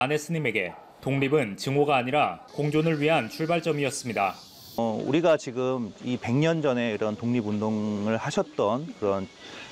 만해 스님에게 독립은 증오가 아니라 공존을 위한 출발점이었습니다. 우리가 지금 이 100년 전에 이런 독립운동을 하셨던 그런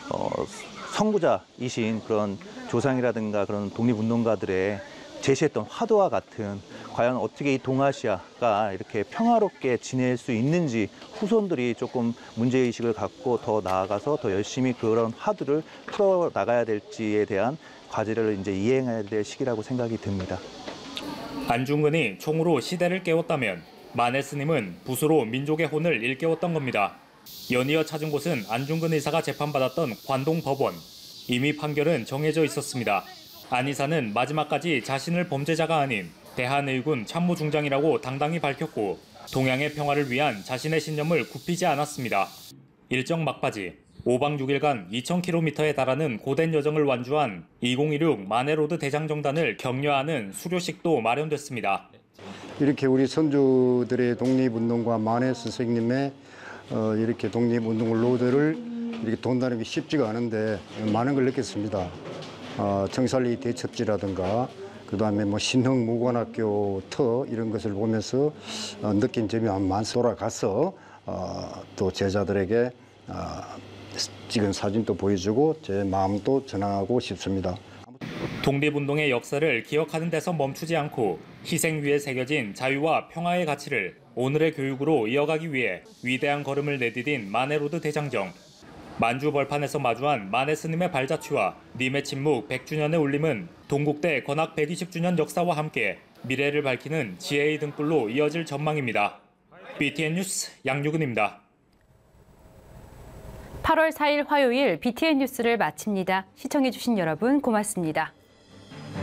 선구자이신 그런 조상이라든가 그런 독립운동가들의 제시했던 화두와 같은 과연 어떻게 이 동아시아가 이렇게 평화롭게 지낼 수 있는지 후손들이 조금 문제의식을 갖고 더 나아가서 더 열심히 그런 화두를 풀어나가야 될지에 대한 과제를 이제 이행해야 될 시기라고 생각이 듭니다. 안중근이 총으로 시대를 깨웠다면 만해 스님은 붓으로 민족의 혼을 일깨웠던 겁니다. 연이어 찾은 곳은 안중근 의사가 재판받았던 관동법원. 이미 판결은 정해져 있었습니다. 안 의사는 마지막까지 자신을 범죄자가 아닌 대한의군 참모중장이라고 당당히 밝혔고 동양의 평화를 위한 자신의 신념을 굽히지 않았습니다. 일정 막바지 5박 6일간 2,000km에 달하는 고된 여정을 완주한 2016 만해로드 대장정단을 격려하는 수료식도 마련됐습니다. 이렇게 우리 선조들의 독립운동과 만해 선생님의 이렇게 독립운동 로드를 이렇게 돈다는 게 쉽지가 않은데 많은 걸 느꼈습니다. 청살리 대첩지라든가 그다음에 뭐 신흥무관학교 터 이런 것을 보면서 느낀 점이 많이 돌아가서 또 제자들에게 찍은 사진도 보여주고 제 마음도 전하고 싶습니다. 독립운동의 역사를 기억하는 데서 멈추지 않고 희생 위에 새겨진 자유와 평화의 가치를 오늘의 교육으로 이어가기 위해 위대한 걸음을 내디딘 만해로드 대장정. 만주 벌판에서 마주한 만해 스님의 발자취와 님의 침묵 100주년의 울림은 동국대 건학 120주년 역사와 함께 미래를 밝히는 지혜의 등불로 이어질 전망입니다. BTN 뉴스 양유근입니다. 8월 4일 화요일 BTN 뉴스를 마칩니다. 시청해주신 여러분 고맙습니다.